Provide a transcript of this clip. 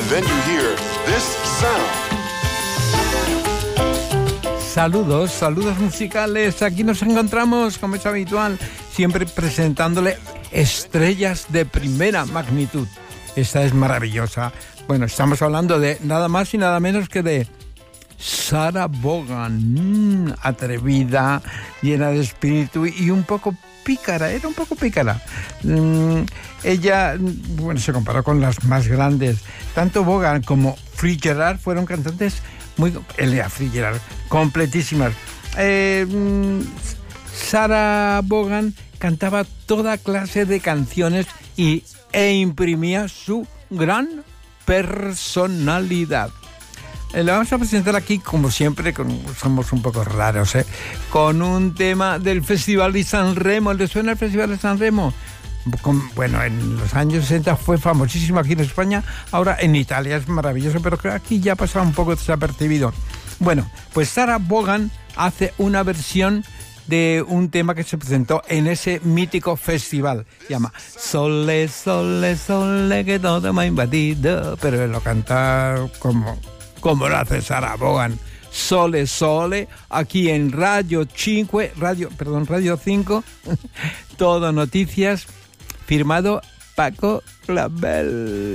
Then you hear this sound. Saludos musicales. Aquí nos encontramos, como es habitual, siempre presentándole estrellas de primera magnitud. Esta es maravillosa. Bueno, estamos hablando de nada más y nada menos que de Sarah Vaughan, atrevida, llena de espíritu y un poco pícara, era un poco pícara. Ella, bueno, se comparó con las más grandes. Tanto Vaughan como Fitzgerald fueron cantantes Ella Fitzgerald, completísimas. Sarah Vaughan cantaba toda clase de canciones e imprimía su gran personalidad. Le vamos a presentar aquí, como siempre, somos un poco raros, con un tema del Festival de San Remo. ¿Le suena el Festival de San Remo? Bueno, en los años 60 fue famosísimo aquí en España, ahora en Italia es maravilloso, pero aquí ya pasaba un poco desapercibido. Bueno, pues Sarah Vaughan hace una versión de un tema que se presentó en ese mítico festival. Se llama Sole, sole, sole, que todo me ha invadido. Pero lo canta como lo hace Sarah Vaughan. Sole, sole, aquí en Radio 5, Radio 5, Todo Noticias, firmado Paco Clavel.